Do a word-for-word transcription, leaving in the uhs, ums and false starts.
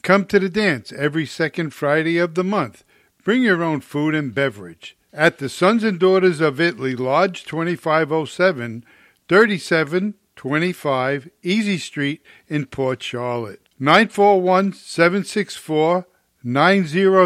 Come to the dance every second Friday of the month. Bring your own food and beverage. At the Sons and Daughters of Italy, Lodge twenty-five oh seven, thirty-seven twenty-five Easy Street in Port Charlotte. nine four one, seven six four, nine zero